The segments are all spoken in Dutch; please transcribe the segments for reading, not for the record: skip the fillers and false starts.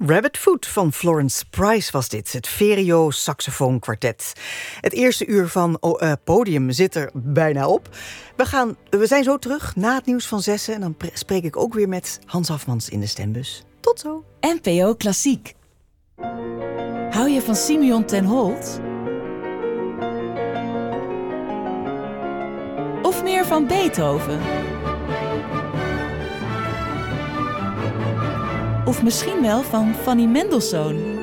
Rabbit Foot van Florence Price was dit, het Verio Saxofoon Quartet. Het eerste uur van Podium zit er bijna op. We zijn zo terug na het nieuws van 6 en dan spreek ik ook weer met Hans Hafmans in de stembus. Tot zo. NPO Klassiek. Hou je van Simeon ten Holt? Of meer van Beethoven? Of misschien wel van Fanny Mendelssohn?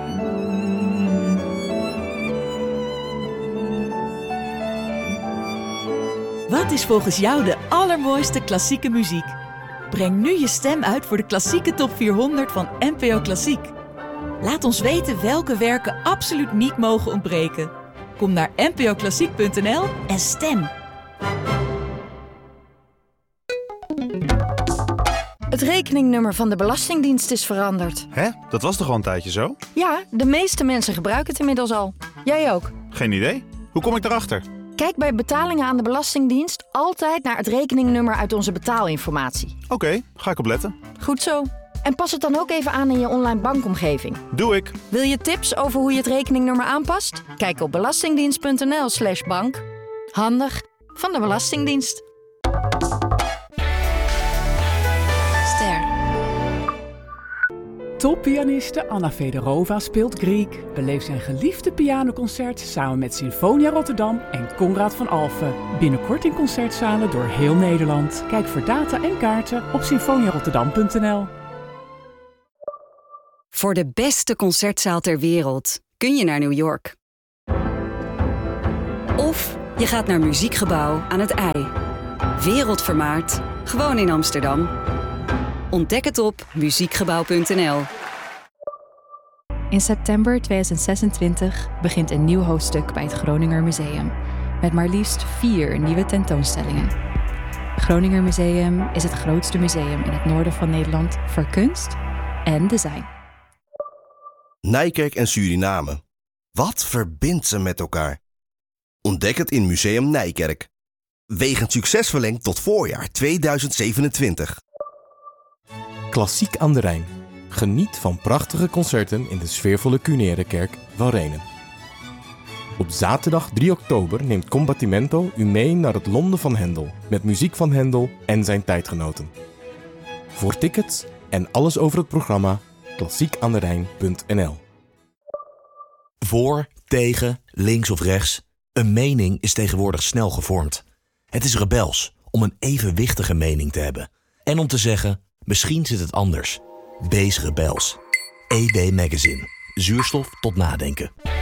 Wat is volgens jou de allermooiste klassieke muziek? Breng nu je stem uit voor de klassieke top 400 van NPO Klassiek. Laat ons weten welke werken absoluut niet mogen ontbreken. Kom naar npoklassiek.nl en stem. Het rekeningnummer van de Belastingdienst is veranderd. Hè? Dat was toch al een tijdje zo? Ja, de meeste mensen gebruiken het inmiddels al. Jij ook. Geen idee. Hoe kom ik daarachter? Kijk bij betalingen aan de Belastingdienst altijd naar het rekeningnummer uit onze betaalinformatie. Oké, ga ik op letten. Goed zo. En pas het dan ook even aan in je online bankomgeving. Doe ik. Wil je tips over hoe je het rekeningnummer aanpast? Kijk op belastingdienst.nl/bank. Handig van de Belastingdienst. Toppianiste Anna Fedorova speelt Griek. Beleef zijn geliefde pianoconcert samen met Sinfonia Rotterdam en Conrad van Alphen. Binnenkort in concertzalen door heel Nederland. Kijk voor data en kaarten op symfoniarotterdam.nl. Voor de beste concertzaal ter wereld kun je naar New York. Of je gaat naar Muziekgebouw aan het IJ. Wereldvermaard, gewoon in Amsterdam. Ontdek het op muziekgebouw.nl. In september 2026 begint een nieuw hoofdstuk bij het Groninger Museum. Met maar liefst 4 nieuwe tentoonstellingen. Groninger Museum is het grootste museum in het noorden van Nederland voor kunst en design. Nijkerk en Suriname. Wat verbindt ze met elkaar? Ontdek het in Museum Nijkerk. Wegend succes verlengd tot voorjaar 2027. Klassiek aan de Rijn. Geniet van prachtige concerten in de sfeervolle Cunerekerk Walrenen. Op zaterdag 3 oktober neemt Combattimento u mee naar het Londen van Händel met muziek van Händel en zijn tijdgenoten. Voor tickets en alles over het programma klassiekaanderijn.nl. Voor, tegen, links of rechts. Een mening is tegenwoordig snel gevormd. Het is rebels om een evenwichtige mening te hebben. En om te zeggen, misschien zit het anders. Wees rebels. EB Magazine. Zuurstof tot nadenken.